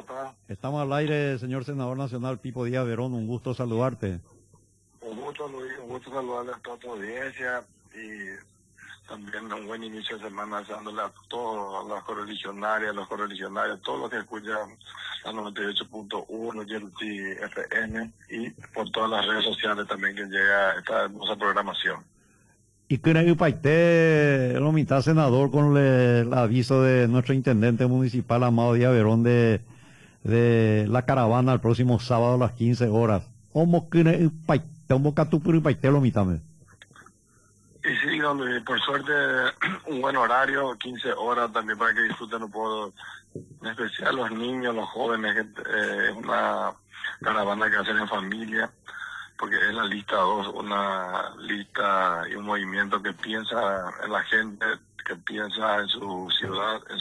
está? Estamos al aire, señor senador nacional Pipo Díaz Verón, un gusto saludarte. Un gusto, Luis, un gusto saludarle a toda tu audiencia y también un buen inicio de semana deseándole a todos, a los correligionarios, todos los que escuchan la 98.1 YLT FM y por todas las redes sociales también que llega esta hermosa programación. Y que Paité, lo mitad senador, con el aviso de nuestro intendente municipal, Amado Díaz Verón, de la caravana el próximo sábado a las 15 horas. ¿Cómo que Paité lo mitad? Y sí, don Luis, por suerte, un buen horario, 15 horas también para que disfruten un poco, en especial los niños, los jóvenes, que es una caravana que hacen en familia, porque es la lista 2, una lista y un movimiento que piensa en la gente, que piensa en su ciudad, en